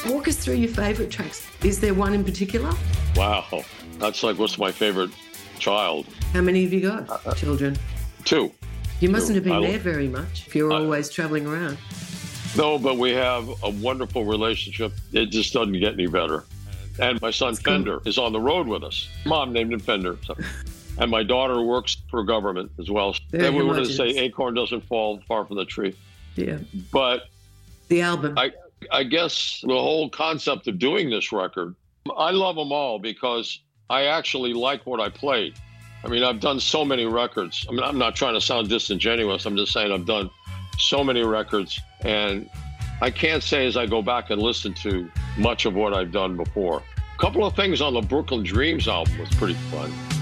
Walk us through your favourite tracks. Is there one in particular? Wow. That's like, what's my favorite child? How many have you got, children? 2. You mustn't have been there very much if you're always travelling around. No, but we have a wonderful relationship. It just doesn't get any better. And my son Fender is on the road with us. Mom named him Fender. So. And my daughter works for government as well. Then we were going to say acorn doesn't fall far from the tree. Yeah. But the album. I guess the whole concept of doing this record, I love them all because I actually like what I played. I mean, I've done so many records. I mean, I'm not trying to sound disingenuous. I'm just saying I've done so many records. And I can't say as I go back and listen to much of what I've done before. A couple of things on the Brooklyn Dreams album was pretty fun.